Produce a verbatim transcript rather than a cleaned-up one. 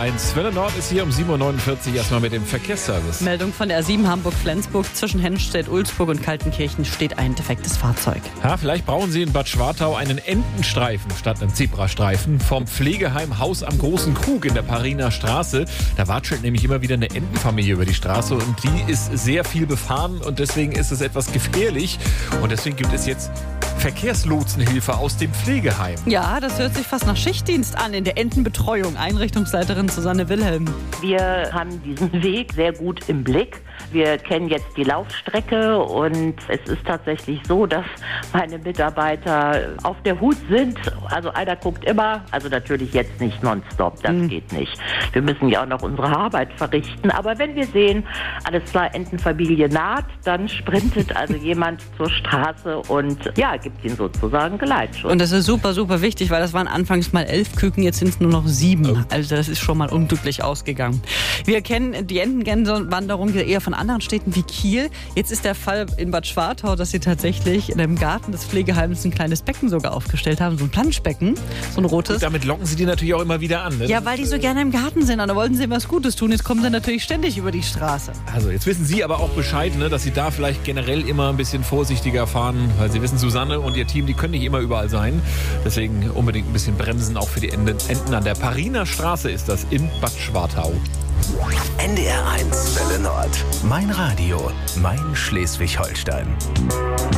eins. Welle Nord ist hier um sieben Uhr neunundvierzig erstmal mit dem Verkehrsservice. Meldung von der A sieben Hamburg-Flensburg. Zwischen Hennstedt-Ulzburg und Kaltenkirchen steht ein defektes Fahrzeug. Ja, vielleicht brauchen Sie in Bad Schwartau einen Entenstreifen statt einem Zebrastreifen. Vom Pflegeheim Haus am Großen Krug in der Pariner Straße. Da watschelt nämlich immer wieder eine Entenfamilie über die Straße und die ist sehr viel befahren und deswegen ist es etwas gefährlich. Und deswegen gibt es jetzt Verkehrslotsenhilfe aus dem Pflegeheim. Ja, das hört sich fast nach Schichtdienst an in der Entenbetreuung. Einrichtungsleiterin Susanne Wilhelm. Wir haben diesen Weg sehr gut im Blick. Wir kennen jetzt die Laufstrecke und es ist tatsächlich so, dass meine Mitarbeiter auf der Hut sind. Also einer guckt immer, also natürlich jetzt nicht nonstop, das mhm. geht nicht. Wir müssen ja auch noch unsere Arbeit verrichten. Aber wenn wir sehen, alles klar, Entenfamilie naht, dann sprintet also jemand zur Straße und ja, gibt ihnen sozusagen Geleitschutz. Und das ist super, super wichtig, weil das waren anfangs mal elf Küken, jetzt sind es nur noch sieben. Oh. Also das ist schon mal unglücklich ausgegangen. Wir kennen die Entengänsewanderung eher von anderen Städten wie Kiel. Jetzt ist der Fall in Bad Schwartau, dass sie tatsächlich in einem Garten des Pflegeheims ein kleines Becken sogar aufgestellt haben, so ein Planschbecken, so ein rotes. Und damit locken sie die natürlich auch immer wieder an. Ne? Ja, weil die so gerne im Garten sind und da wollten sie was Gutes tun. Jetzt kommen sie natürlich ständig über die Straße. Also jetzt wissen Sie aber auch Bescheid, ne, dass Sie da vielleicht generell immer ein bisschen vorsichtiger fahren, weil Sie wissen, Susanne und ihr Team, die können nicht immer überall sein. Deswegen unbedingt ein bisschen bremsen, auch für die Enten an der Pariner Straße ist das in Bad Schwartau. N D R eins Welle Nord. Mein Radio, mein Schleswig-Holstein.